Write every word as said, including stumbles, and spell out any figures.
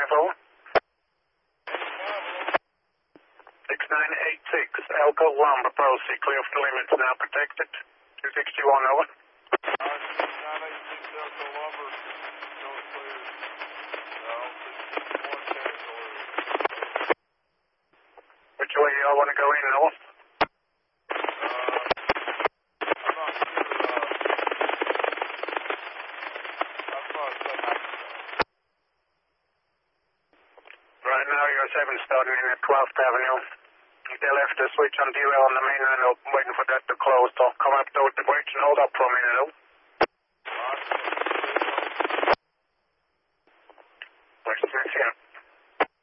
phone. six nine eight six, Elko one, proceed, clear for the limits, now protected. two sixty-one, over. Which way y'all want to go in, Noah? Right now you're seven starting in at twelfth Avenue. They left the switch on derail on the main line open, waiting for that to close. So come up to the bridge and hold up for a minute, though. Where's the next here?